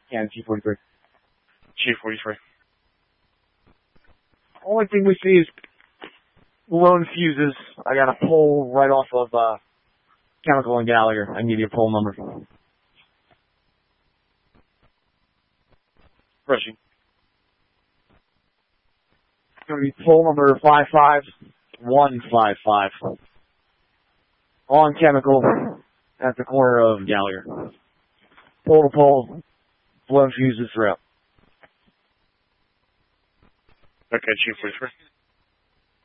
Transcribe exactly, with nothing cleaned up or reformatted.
Yeah, G forty-three. G forty-three. Only thing we see is blown fuses. I got a pole right off of uh, Chemical and Gallagher. I can give you a pole number. Rushing. It's going to be pole number five five one five five. On Chemical at the corner of Gallagher. Pole to pole, blown fuses throughout. Okay, G forty-three.